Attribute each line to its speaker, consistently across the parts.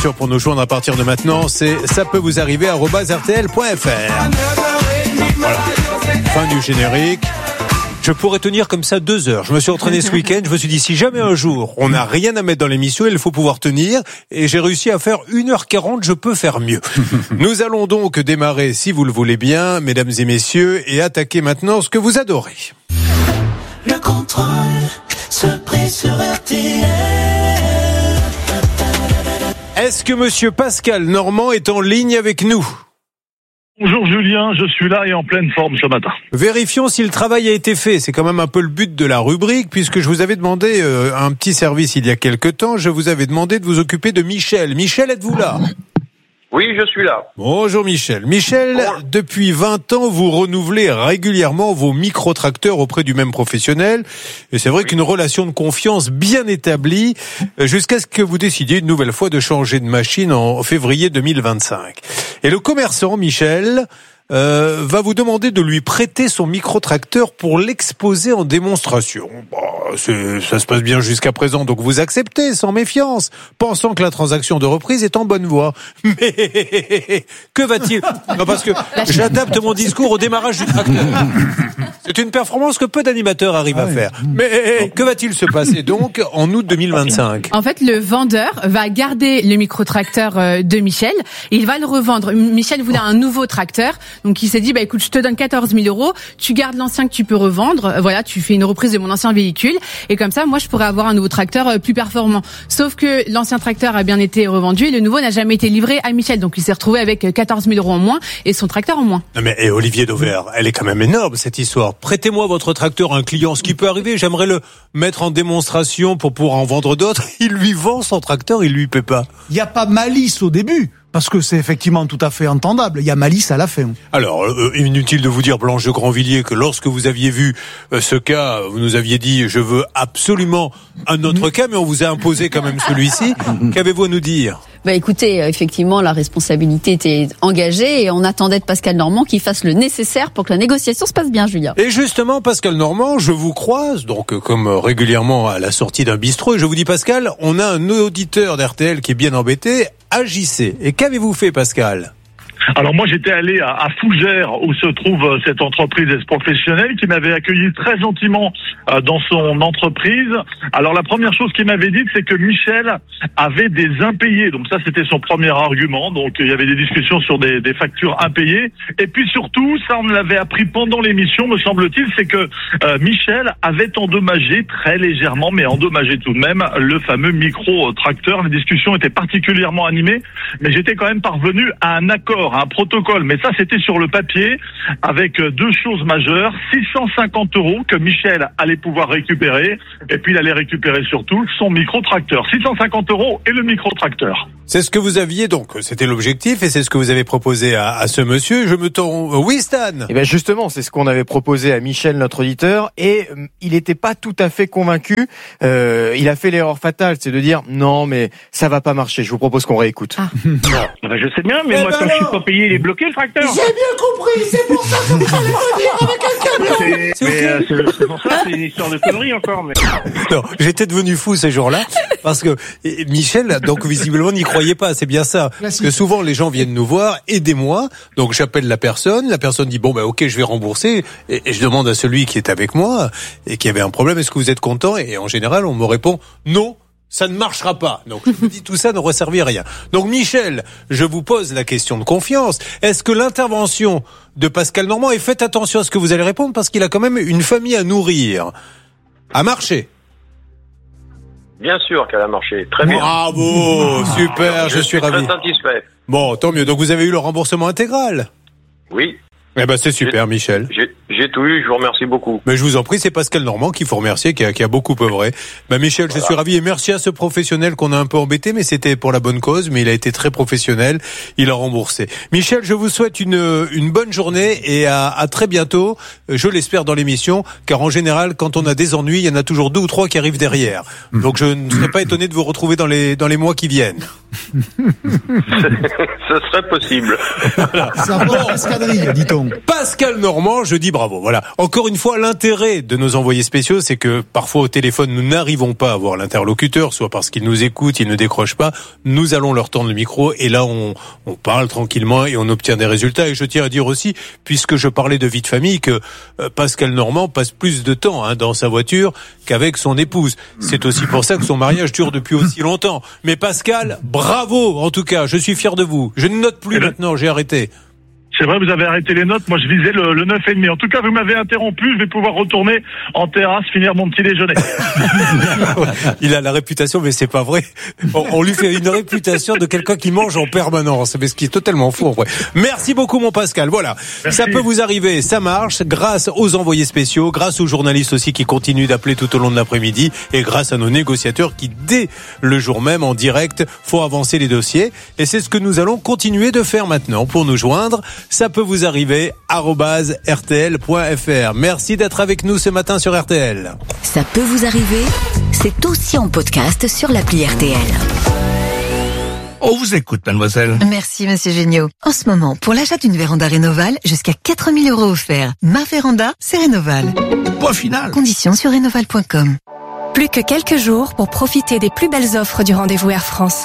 Speaker 1: Pour nous joindre à partir de maintenant, c'est ça peut vous arriver @rtl.fr. Voilà. Fin du générique. Je pourrais tenir comme ça 2 heures. Je me suis entraîné ce week-end. Je me suis dit, si jamais un jour, on n'a rien à mettre dans l'émission, il faut pouvoir tenir. Et j'ai réussi à faire 1h40. Je peux faire mieux. Nous allons donc démarrer, si vous le voulez bien, mesdames et messieurs, et attaquer maintenant ce que vous adorez.
Speaker 2: Le contrôle se prie sur RTL.
Speaker 1: Est-ce que monsieur Pascal Normand est en ligne avec nous ?
Speaker 3: Bonjour Julien, je suis là et en pleine forme ce matin.
Speaker 1: Vérifions si le travail a été fait. C'est quand même un peu le but de la rubrique, puisque je vous avais demandé un petit service il y a quelque temps. Je vous avais demandé de vous occuper de Michel. Michel, êtes-vous là ?
Speaker 4: Oui, je suis là.
Speaker 1: Bonjour Michel. Michel, depuis 20 ans, vous renouvelez régulièrement vos micro-tracteurs auprès du même professionnel. Et c'est vrai qu'une relation de confiance bien établie, jusqu'à ce que vous décidiez une nouvelle fois de changer de machine en février 2025. Et le commerçant, Michel, va vous demander de lui prêter son micro-tracteur pour l'exposer en démonstration. Ça se passe bien jusqu'à présent, donc vous acceptez sans méfiance, pensant que la transaction de reprise est en bonne voie. Mais que va-t-il ? Non, parce que j'adapte mon discours au démarrage du tracteur. C'est une performance que peu d'animateurs arrivent à faire. Mais que va-t-il se passer donc en août 2025 ?
Speaker 5: En fait, le vendeur va garder le micro-tracteur de Michel. Il va le revendre. Michel voulait un nouveau tracteur. Donc il s'est dit, écoute, je te donne 14 000 €, tu gardes l'ancien que tu peux revendre, voilà, tu fais une reprise de mon ancien véhicule, et comme ça, moi, je pourrais avoir un nouveau tracteur plus performant. Sauf que l'ancien tracteur a bien été revendu et le nouveau n'a jamais été livré à Michel. Donc il s'est retrouvé avec 14 000 € en moins et son tracteur en moins.
Speaker 1: Non mais Olivier Dauvert, elle est quand même énorme cette histoire. Prêtez-moi votre tracteur à un client, ce qui peut arriver, j'aimerais le mettre en démonstration pour pouvoir en vendre d'autres. Il lui vend son tracteur, il lui paie pas.
Speaker 6: Il n'y a pas malice au début. Parce que c'est effectivement tout à fait entendable. Il y a malice à la fin.
Speaker 1: Alors, inutile de vous dire, Blanche de Grandvilliers, que lorsque vous aviez vu ce cas, vous nous aviez dit, je veux absolument un autre cas, mais on vous a imposé quand même celui-ci. Qu'avez-vous à nous dire ?
Speaker 7: Écoutez, effectivement, la responsabilité était engagée et on attendait de Pascal Normand qu'il fasse le nécessaire pour que la négociation se passe bien, Julien.
Speaker 1: Et justement, Pascal Normand, je vous croise, donc comme régulièrement à la sortie d'un bistrot, et je vous dis, Pascal, on a un auditeur d'RTL qui est bien embêté, agissez. Et qu'avez-vous fait, Pascal ?
Speaker 3: Alors moi j'étais allé à Fougères où se trouve cette entreprise professionnelle qui m'avait accueilli très gentiment dans son entreprise. Alors la première chose qu'il m'avait dit, c'est que Michel avait des impayés. Donc ça c'était son premier argument. Donc il y avait des discussions sur des factures impayées. Et puis surtout, ça on l'avait appris pendant l'émission, me semble-t-il, c'est que Michel avait endommagé très légèrement, mais endommagé tout de même, le fameux micro-tracteur. Les discussions étaient particulièrement animées, mais j'étais quand même parvenu à un accord, un protocole, mais ça c'était sur le papier, avec 2 choses majeures, 650 € que Michel allait pouvoir récupérer, et puis il allait récupérer surtout son micro-tracteur. 650 € et le micro-tracteur.
Speaker 1: C'est ce que vous aviez, donc c'était l'objectif, et c'est ce que vous avez proposé à ce monsieur. Je me tourne... Oui, Stan ?
Speaker 8: Eh bien justement, c'est ce qu'on avait proposé à Michel, notre auditeur, et il n'était pas tout à fait convaincu. Il a fait l'erreur fatale, c'est de dire, non mais ça va pas marcher, je vous propose qu'on réécoute.
Speaker 4: Je sais bien, mais moi, tant que je suis pas payé, il est bloqué, le tracteur.
Speaker 2: J'ai bien compris, c'est pour ça que vous allez venir avec un camion.
Speaker 4: C'est pour ça, c'est une histoire de conneries encore. Mais...
Speaker 1: Non, j'étais devenu fou ces jours-là, parce que Michel, donc visiblement, n'y croyait pas, c'est bien ça. Parce que souvent, les gens viennent nous voir, aidez-moi, donc j'appelle la personne dit, ok, je vais rembourser, et je demande à celui qui est avec moi, et qui avait un problème, est-ce que vous êtes content ? Et en général, on me répond, non. Ça ne marchera pas. Donc, je me dis, tout ça n'aurait servi à rien. Donc, Michel, je vous pose la question de confiance. Est-ce que l'intervention de Pascal Normand, et faites attention à ce que vous allez répondre, parce qu'il a quand même une famille à nourrir, a marché?
Speaker 4: Bien sûr qu'elle a marché. Très bien.
Speaker 1: Bravo, super, je suis ravi.
Speaker 4: Très satisfait.
Speaker 1: Bon, tant mieux. Donc, vous avez eu le remboursement intégral?
Speaker 4: Oui.
Speaker 1: Eh ben, c'est super, Michel.
Speaker 4: J'ai tout eu, je vous remercie beaucoup.
Speaker 1: Mais je vous en prie, c'est Pascal Normand qu'il faut remercier, qui a beaucoup œuvré. Michel, voilà. Je suis ravi et merci à ce professionnel qu'on a un peu embêté, mais c'était pour la bonne cause, mais il a été très professionnel, il a remboursé. Michel, je vous souhaite une bonne journée et à très bientôt, je l'espère dans l'émission, car en général, quand on a des ennuis, il y en a toujours 2 ou 3 qui arrivent derrière. Donc je ne serais pas étonné de vous retrouver dans les mois qui viennent.
Speaker 4: Ce serait possible.
Speaker 6: Ça va, escadrille, dit-on. donc.
Speaker 1: Pascal Normand, je dis bravo. Voilà. Encore une fois, l'intérêt de nos envoyés spéciaux, c'est que parfois au téléphone, nous n'arrivons pas à voir l'interlocuteur, soit parce qu'il nous écoute, il ne décroche pas. Nous allons leur tendre le micro et là, on parle tranquillement et on obtient des résultats. Et je tiens à dire aussi, puisque je parlais de vie de famille, que Pascal Normand passe plus de temps dans sa voiture qu'avec son épouse. C'est aussi pour ça que son mariage dure depuis aussi longtemps. Mais Pascal, bravo en tout cas, je suis fier de vous. Je ne note plus maintenant, j'ai arrêté.
Speaker 3: C'est vrai, vous avez arrêté les notes. Moi, je visais le 9,5. En tout cas, vous m'avez interrompu. Je vais pouvoir retourner en terrasse, finir mon petit déjeuner.
Speaker 1: Il a la réputation, mais c'est pas vrai. On lui fait une réputation de quelqu'un qui mange en permanence. Mais ce qui est totalement faux, en vrai. Merci beaucoup, mon Pascal. Voilà. Merci. Ça peut vous arriver. Ça marche grâce aux envoyés spéciaux, grâce aux journalistes aussi qui continuent d'appeler tout au long de l'après-midi et grâce à nos négociateurs qui, dès le jour même, en direct, font avancer les dossiers. Et c'est ce que nous allons continuer de faire maintenant. Pour nous joindre, ça peut vous arriver, @rtl.fr. Merci d'être avec nous ce matin sur RTL.
Speaker 9: Ça peut vous arriver, c'est aussi en podcast sur l'appli RTL.
Speaker 10: On vous écoute, mademoiselle.
Speaker 9: Merci, monsieur Géniaud. En ce moment, pour l'achat d'une véranda Rénoval, jusqu'à 4 000 € offerts. Ma véranda, c'est Rénoval.
Speaker 10: Point final.
Speaker 9: Conditions sur rénoval.com.
Speaker 11: Plus que quelques jours pour profiter des plus belles offres du rendez-vous Air France.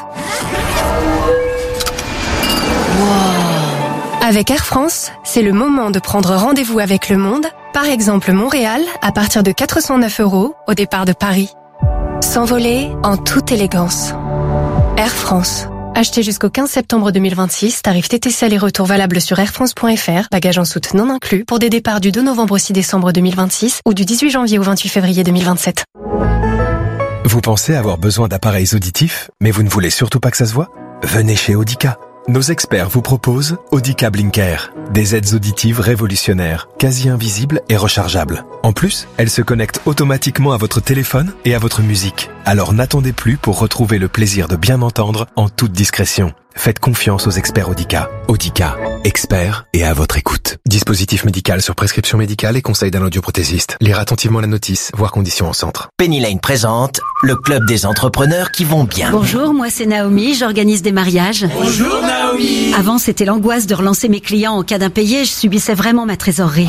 Speaker 11: Avec Air France, c'est le moment de prendre rendez-vous avec le monde, par exemple Montréal, à partir de 409 € au départ de Paris. S'envoler en toute élégance. Air France. Acheté jusqu'au 15 septembre 2026, tarif TTC aller-retour valable sur airfrance.fr, bagages en soute non inclus, pour des départs du 2 novembre au 6 décembre 2026 ou du 18 janvier au 28 février 2027.
Speaker 12: Vous pensez avoir besoin d'appareils auditifs, mais vous ne voulez surtout pas que ça se voit ? Venez chez Audica. Nos experts vous proposent Audica Blinker, des aides auditives révolutionnaires, quasi invisibles et rechargeables. En plus, elles se connectent automatiquement à votre téléphone et à votre musique. Alors n'attendez plus pour retrouver le plaisir de bien entendre en toute discrétion. Faites confiance aux experts Audica. Audica, experts et à votre écoute. Dispositif médical sur prescription médicale et conseil d'un audioprothésiste. Lire attentivement la notice, voir conditions en centre.
Speaker 13: Penny Lane présente le club des entrepreneurs qui vont bien.
Speaker 14: Bonjour, moi c'est Naomi, j'organise des mariages.
Speaker 13: Bonjour Naomi.
Speaker 14: Avant c'était l'angoisse de relancer mes clients en cas d'impayé, je subissais vraiment ma trésorerie.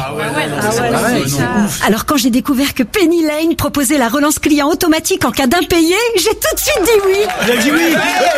Speaker 14: Alors quand j'ai découvert que Penny Lane proposait la relance client automatique en cas d'impayé, j'ai tout de suite dit oui.
Speaker 13: Elle a dit oui.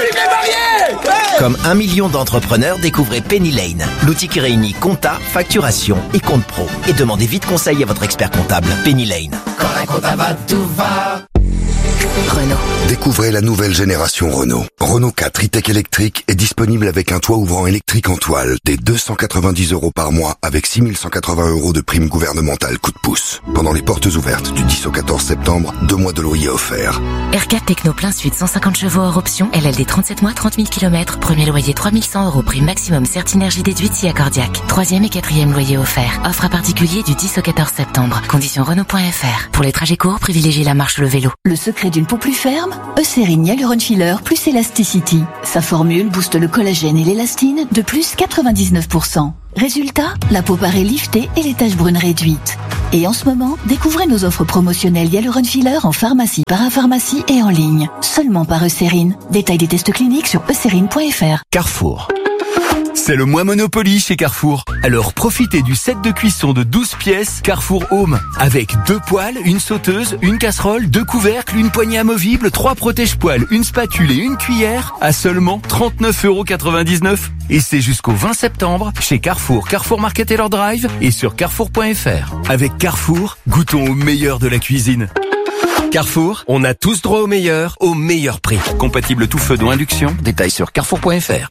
Speaker 13: Comme 1 million d'entrepreneurs, découvrez Penny Lane, l'outil qui réunit compta, facturation et compte pro. Et demandez vite conseil à votre expert comptable. Penny Lane.
Speaker 15: Quand la compta va, tout va.
Speaker 9: Renault.
Speaker 16: Découvrez la nouvelle génération Renault. Renault 4 e-tech électrique est disponible avec un toit ouvrant électrique en toile dès 290 € par mois avec 6 180 € de prime gouvernementale coup de pouce. Pendant les portes ouvertes du 10 au 14 septembre, 2 mois de loyer offerts.
Speaker 17: R4 Techno plein suite 150 chevaux hors option, LLD 37 mois, 30 000 km, premier loyer 3 100 €, prime maximum Certinergie déduite si accordiaque. 3e et 4e loyer offert. Offre à particulier du 10 au 14 septembre. Conditions Renault.fr. Pour les trajets courts, privilégiez la marche ou le vélo.
Speaker 18: Le secret d'une peau plus ferme, Eucérine Hyaluron Filler plus Elasticity. Sa formule booste le collagène et l'élastine de plus 99%. Résultat, la peau paraît liftée et les taches brunes réduites. Et en ce moment, découvrez nos offres promotionnelles Hyaluron Filler en pharmacie, parapharmacie et en ligne. Seulement par Eucérine. Détail des tests cliniques sur eucérine.fr.
Speaker 19: Carrefour. C'est le mois Monopoly chez Carrefour. Alors profitez du set de cuisson de 12 pièces Carrefour Home. Avec 2 poêles, une sauteuse, une casserole, 2 couvercles, une poignée amovible, 3 protège-poêles, une spatule et une cuillère à seulement 39,99 €. Et c'est jusqu'au 20 septembre chez Carrefour, Carrefour Market Taylor Drive et sur carrefour.fr. Avec Carrefour, goûtons au meilleur de la cuisine. Carrefour, on a tous droit au meilleur prix. Compatible tout feu d'eau induction, détail sur carrefour.fr.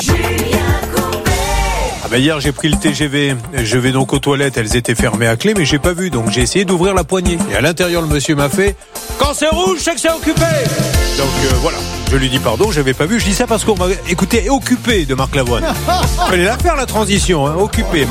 Speaker 1: Hier, j'ai pris le TGV. Je vais donc aux toilettes. Elles étaient fermées à clé, mais j'ai pas vu. Donc, j'ai essayé d'ouvrir la poignée. Et à l'intérieur, le monsieur m'a fait « Quand c'est rouge, c'est que c'est occupé !» Donc, voilà. Je lui dis pardon, j'avais pas vu. Je dis ça parce qu'on m'a écouté Occupé de Marc Lavoine. Fallait la faire, la transition, hein. Occupé.